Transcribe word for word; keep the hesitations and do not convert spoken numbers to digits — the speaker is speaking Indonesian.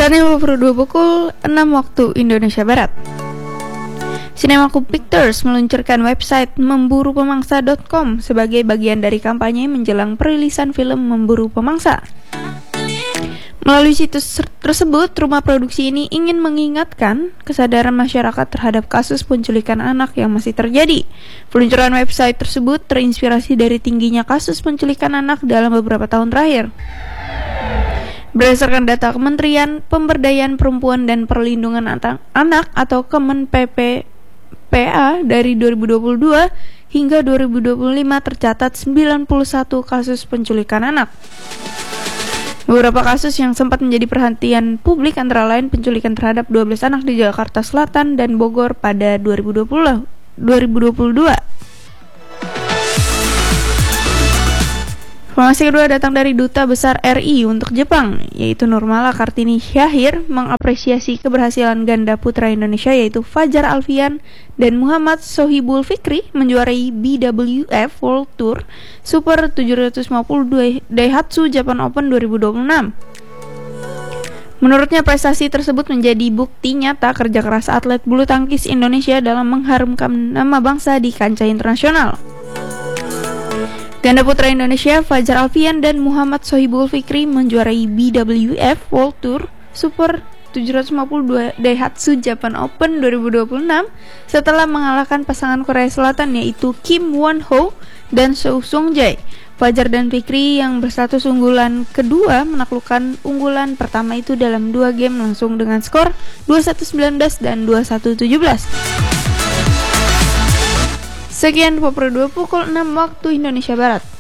Saatnya pukul dua pukul enam waktu Indonesia Barat. Cinemaku Pictures meluncurkan website memburu pemangsa dot com sebagai bagian dari kampanye menjelang perilisan film Memburu Pemangsa. Melalui situs tersebut, rumah produksi ini ingin mengingatkan kesadaran masyarakat terhadap kasus penculikan anak yang masih terjadi. Peluncuran website tersebut terinspirasi dari tingginya kasus penculikan anak dalam beberapa tahun terakhir. Berdasarkan data Kementerian Pemberdayaan Perempuan dan Perlindungan Anak atau Kemen P P P A dari dua ribu dua puluh dua hingga dua ribu dua puluh lima tercatat sembilan puluh satu kasus penculikan anak. Beberapa kasus yang sempat menjadi perhatian publik antara lain penculikan terhadap dua belas anak di Jakarta Selatan dan Bogor pada dua ribu dua puluh dua. Informasi kedua datang dari Duta Besar R I untuk Jepang, yaitu Nurmala Kartini Syahir, mengapresiasi keberhasilan ganda putra Indonesia yaitu Fajar Alfian dan Muhammad Sohibul Fikri menjuarai B W F World Tour Super tujuh ratus lima puluh Daihatsu Japan Open dua ribu dua puluh enam. Menurutnya prestasi tersebut menjadi bukti nyata kerja keras atlet bulu tangkis Indonesia dalam mengharumkan nama bangsa di kancah internasional. Ganda putra Indonesia Fajar Alfian dan Muhammad Sohibul Fikri menjuarai B W F World Tour Super tujuh ratus lima puluh Daihatsu Japan Open dua ribu dua puluh enam setelah mengalahkan pasangan Korea Selatan yaitu Kim Won Ho dan Seo Sung Jae. Fajar dan Fikri yang berstatus unggulan kedua menaklukkan unggulan pertama itu dalam dua game langsung dengan skor dua puluh satu sembilan belas dan dua puluh satu tujuh belas. Sekian pukul dua pukul enam waktu Indonesia Barat.